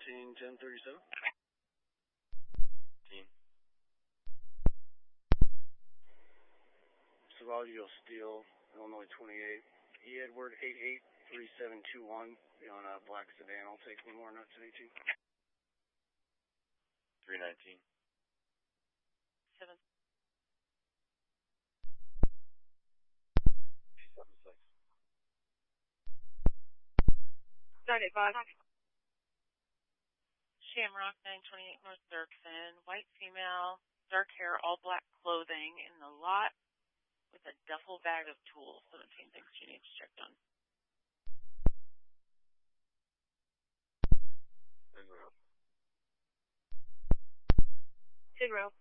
1037. Salvaggio Steel, Illinois 28. E. Edward 883721. Be on a black sedan. I'll take one more note today, too. 319. 7. 276. 985. Shamrock 928 North Dirksen. White female, dark hair, all black clothing in the lot with a duffel bag of tools. 17 things she needs checked on. Monroe. Monroe.